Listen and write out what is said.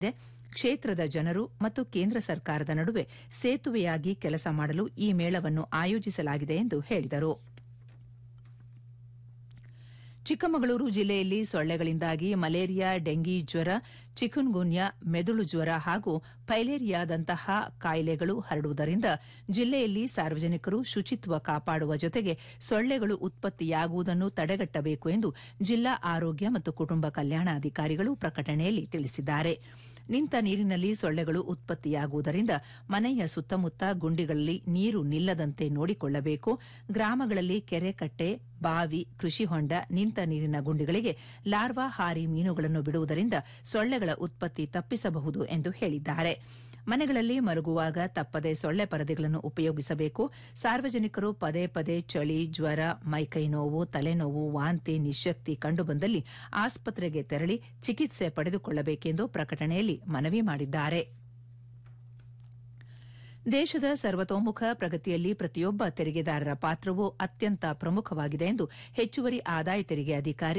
ಕ್ಷೇತ್ರದ ಜನರು ಮತ್ತು ಕೇಂದ್ರ ಸರ್ಕಾರದ ನಡುವೆ ಸೇತುವೆಯಾಗಿ ಕೆಲಸ ಮಾಡಲು ಈ ಮೇಳವನ್ನು ಆಯೋಜಿಸಲಾಗಿದೆ ಎಂದು ಹೇಳಿದರು. ಚಿಕ್ಕಮಗಳೂರು ಜಿಲ್ಲೆಯಲ್ಲಿ ಸೊಳ್ಳೆಗಳಿಂದಾಗಿ ಮಲೇರಿಯಾ, ಡೆಂಗಿ ಜ್ವರ, ಚಿಕುನ್ಗುನ್ಯಾ, ಮೆದುಳು ಜ್ವರ ಹಾಗೂ ಫೈಲೇರಿಯಾದಂತಹ ಕಾಯಿಲೆಗಳು ಹರಡುವುದರಿಂದ ಜಿಲ್ಲೆಯಲ್ಲಿ ಸಾರ್ವಜನಿಕರು ಶುಚಿತ್ವ ಕಾಪಾಡುವ ಜೊತೆಗೆ ಸೊಳ್ಳೆಗಳು ಉತ್ಪತ್ತಿಯಾಗುವುದನ್ನು ತಡೆಗಟ್ಟಬೇಕು ಎಂದು ಜಿಲ್ಲಾ ಆರೋಗ್ಯ ಮತ್ತು ಕುಟುಂಬ ಕಲ್ಯಾಣಾಧಿಕಾರಿಗಳು ಪ್ರಕಟಣೆಯಲ್ಲಿ ತಿಳಿಸಿದ್ದಾರೆ. ನಿಂತ ನೀರಿನಲ್ಲಿ ಸೊಳ್ಳೆಗಳು ಉತ್ಪತ್ತಿಯಾಗುವುದರಿಂದ ಮನೆಯ ಸುತ್ತಮುತ್ತ ಗುಂಡಿಗಳಲ್ಲಿ ನೀರು ನಿಲ್ಲದಂತೆ ನೋಡಿಕೊಳ್ಳಬೇಕು. ಗ್ರಾಮಗಳಲ್ಲಿ ಕೆರೆ, ಕಟ್ಟೆ, ಬಾವಿ, ಕೃಷಿ ಹೊಂಡ, ನಿಂತ ನೀರಿನ ಗುಂಡಿಗಳಿಗೆ ಲಾರ್ವಾ ಹಾರಿ ಮೀನುಗಳನ್ನು ಬಿಡುವುದರಿಂದ ಸೊಳ್ಳೆಗಳ ಉತ್ಪತ್ತಿ ತಪ್ಪಿಸಬಹುದು ಎಂದು ಹೇಳಿದ್ದಾರೆ. ಮನೆಗಳಲ್ಲಿ ಮಲಗುವಾಗ ತಪ್ಪದೆ ಸೊಳ್ಳೆ ಪರದೆಗಳನ್ನು ಉಪಯೋಗಿಸಬೇಕು. ಸಾರ್ವಜನಿಕರು ಪದೇ ಪದೇ ಚಳಿ, ಜ್ವರ, ಮೈಕೈ ನೋವು, ತಲೆನೋವು, ವಾಂತಿ, ನಿಶ್ಶಕ್ತಿ ಕಂಡುಬಂದಲ್ಲಿ ಆಸ್ಪತ್ರೆಗೆ ತೆರಳಿ ಚಿಕಿತ್ಸೆ ಪಡೆದುಕೊಳ್ಳಬೇಕೆಂದು ಪ್ರಕಟಣೆಯಲ್ಲಿ ಮನವಿ ಮಾಡಿದ್ದಾರೆ. ದೇಶದ ಸರ್ವತೋಮುಖ ಪ್ರಗತಿಯಲ್ಲಿ ಪ್ರತಿಯೊಬ್ಬ ತೆರಿಗೆದಾರರ ಪಾತ್ರವೂ ಅತ್ಯಂತ ಪ್ರಮುಖವಾಗಿದೆ ಎಂದು ಹೆಚ್ಚುವರಿ ಆದಾಯ ತೆರಿಗೆ ಅಧಿಕಾರಿ